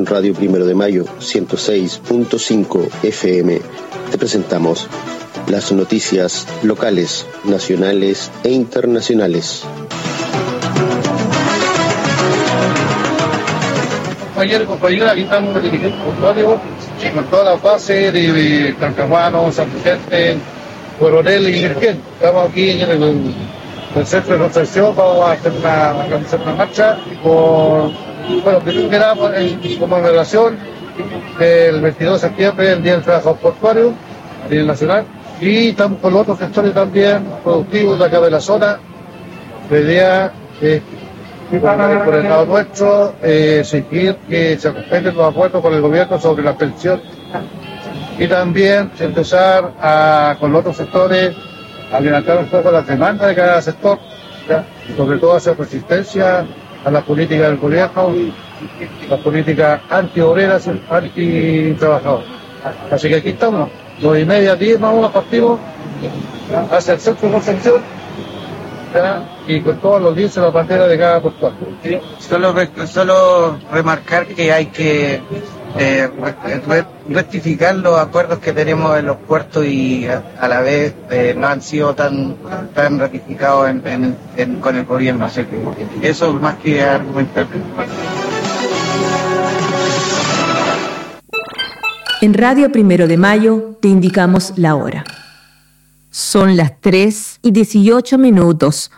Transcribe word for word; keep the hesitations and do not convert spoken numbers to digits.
en Radio Primero de Mayo ciento seis punto cinco F M te presentamos las noticias locales, nacionales e internacionales. Compañeros y compañeras, aquí estamos en el código con toda la base de Talcahuano, San Vicente, Coronel y Virgen. Estamos aquí en el, en el centro de construcción, vamos a hacer una, a hacer una marcha por, bueno, primero que nada en conmemoración del veintidós de septiembre, el Día del Trabajador Portuario a nivel nacional, y estamos con los otros sectores también productivos de acá de la zona. La idea es por el lado nuestro, eh, exigir que se respeten los acuerdos con el gobierno sobre la pensión y también empezar a, con los otros sectores, a levantar un poco las demandas de cada sector, ¿ya? Sobre todo hacer resistencia a la política del gobierno, las políticas anti-obreras, anti-trabajadores. Así que aquí estamos, dos y media, diez más o menos partimos hacia el centro de Concepción, ¿ya? Y con todos los días la bandera de cada portual. ¿Sí? Solo, solo remarcar que hay que eh, re, rectificar los acuerdos que tenemos en los puertos y a, a la vez eh, no han sido tan tan ratificados en, en, en, con el gobierno. Así que eso más que argumentar. En Radio Primero de Mayo te indicamos la hora. Son las tres y dieciocho minutos.